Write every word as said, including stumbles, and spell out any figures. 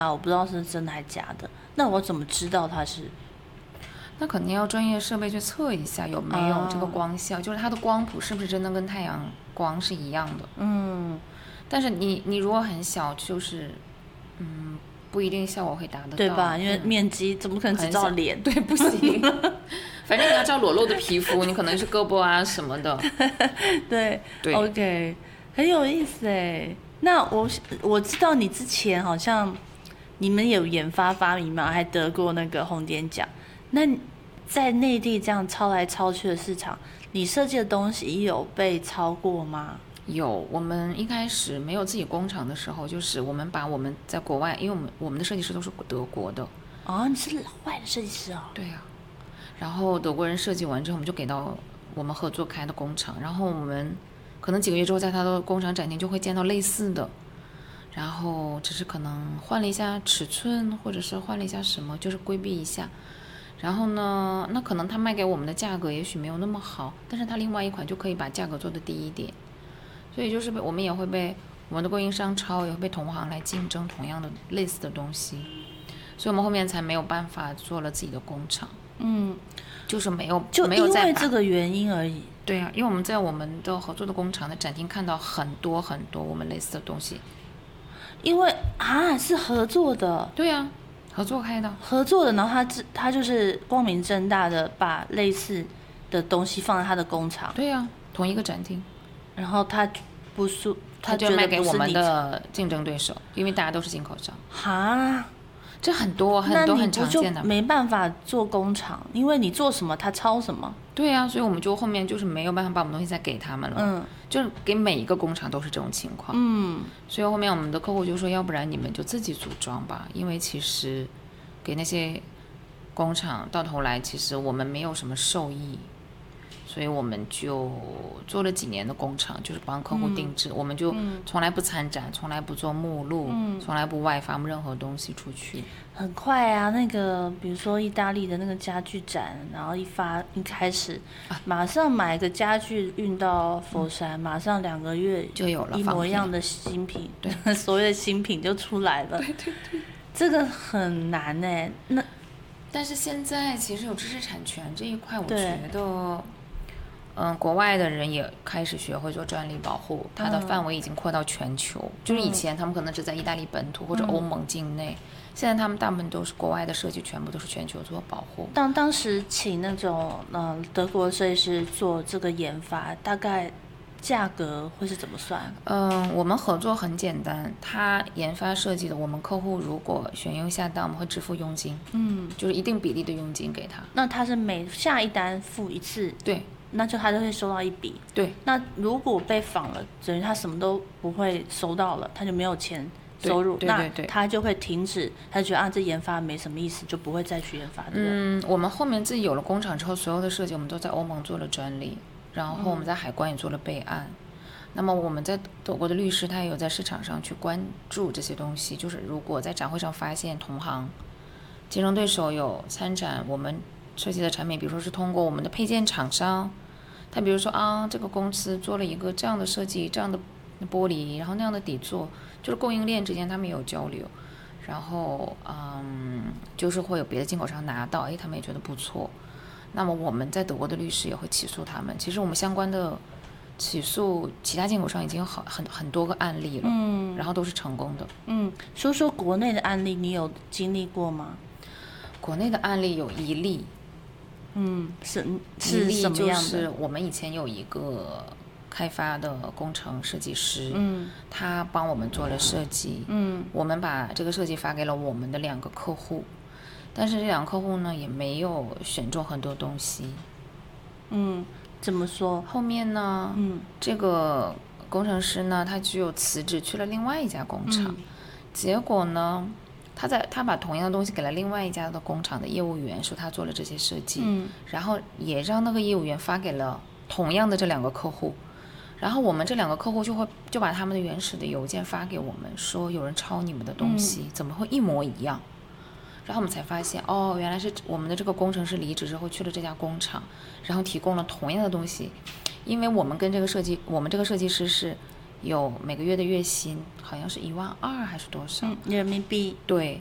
啊，我不知道是真的还假的，那我怎么知道它是？ 那肯定要专业设备去测一下有没有这个光效，啊、就是它的光谱是不是真的跟太阳光是一样的。 嗯， 但是你你如果很小，就是嗯不一定效果会达得到， 对吧？因为面积怎么可能只照脸？ 对，不行。反正你要照裸露的皮肤，你可能是胳膊啊什么的。 对对 ，OK， 很有意思哎。那我我知道你之前好像你们有研发发明嘛，还得过那个红点奖。那在内地这样抄来抄去的市场，你设计的东西有被抄过吗？ 有，我们一开始没有自己工厂的时候，就是我们把我们在国外，因为我们我们的设计师都是德国的。 哦，你是老外的设计师哦。 对呀、啊。然后德国人设计完之后，我们就给到我们合作开的工厂，然后我们可能几个月之后在他的工厂展厅就会见到类似的，然后只是可能换了一下尺寸，或者是换了一下什么，就是规避一下。然后呢，那可能他卖给我们的价格也许没有那么好，但是他另外一款就可以把价格做得低一点，所以就是我们也会被我们的供应商抄，也会被同行来竞争同样的类似的东西，所以我们后面才没有办法做了自己的工厂。 嗯， 就是没有就没有因为这个原因而已。 对啊，因为我们在我们的合作的工厂的展厅看到很多很多我们类似的东西。 因为啊是合作的。 对啊，合作开的。 合作的，然后他他就是光明正大的把类似的东西放在他的工厂。 对啊，同一个展厅。 然后他不是他就卖给我们的竞争对手，因为大家都是进口商。 哈。 这很多很多很常见的。 那你不就没办法做工厂，因为你做什么他抄什么。 对啊，所以我们就后面就是没有办法把我们东西再给他们了。嗯，就是给每一个工厂都是这种情况。嗯，所以后面我们的客户就说，要不然你们就自己组装吧，因为其实给那些工厂到头来其实我们没有什么受益。所以我们就做了几年的工厂，就是帮客户定制、嗯、我们就从来不参展、嗯、从来不做目录、嗯、从来不外发任何东西出去。 很快啊，那个比如说意大利的那个家具展，然后一发一开始、啊、马上买个家具运到佛山、嗯、马上两个月就有了一模一样的新品， 对， 所谓的新品就出来了。 对对对， 这个很难耶。那但是现在其实有知识产权这一块，我觉得嗯，国外的人也开始学会做专利保护，它的范围已经扩到全球、嗯、就是以前他们可能只在意大利本土或者欧盟境内、嗯、现在他们大部分都是国外的设计，全部都是全球做保护。 当当时请那种、呃、德国设计师做这个研发，大概价格会是怎么算？ 嗯，我们合作很简单，他研发设计的，我们客户如果选用下单，我们会支付佣金，嗯，就是一定比例的佣金给他。 那他是每下一单付一次？ 对， 那就他就会收到一笔。 对， 那如果被仿了，等于他什么都不会收到了，他就没有钱收入。 对对对对， 那他就会停止，他就觉得啊，这研发没什么意思，就不会再去研发。对不对？ 嗯，我们后面自己有了工厂之后，所有的设计我们都在欧盟做了专利，然后我们在海关也做了备案。嗯、那么我们在德国的律师他也有在市场上去关注这些东西，就是如果在展会上发现同行、竞争对手有参展我们设计的产品，比如说是通过我们的配件厂商。他比如说啊，这个公司做了一个这样的设计，这样的玻璃，然后那样的底座，就是供应链之间他们有交流，然后嗯，就是会有别的进口商拿到，哎，他们也觉得不错。那么我们在德国的律师也会起诉他们。其实我们相关的起诉其他进口商已经有很很很多个案例了，嗯，然后都是成功的。 嗯，说说国内的案例，你有经历过吗？ 国内的案例有一例。 嗯，是是什么样的？ 就是我们以前有一个开发的工程设计师，嗯，他帮我们做了设计，嗯，我们把这个设计发给了我们的两个客户，但是这两个客户呢也没有选中很多东西。 嗯，怎么说？ 后面呢，嗯，这个工程师呢他就辞职去了另外一家工厂，嗯、结果呢。他在他把同样的东西给了另外一家的工厂的业务员，说他做了这些设计，嗯，然后也让那个业务员发给了同样的这两个客户，然后我们这两个客户就会就把他们的原始的邮件发给我们，说有人抄你们的东西，嗯、怎么会一模一样？然后我们才发现，哦，原来是我们的这个工程师离职之后去了这家工厂，然后提供了同样的东西，因为我们跟这个设计，我们这个设计师是有每个月的月薪好像是一万二还是多少？ 嗯，人民币。 对，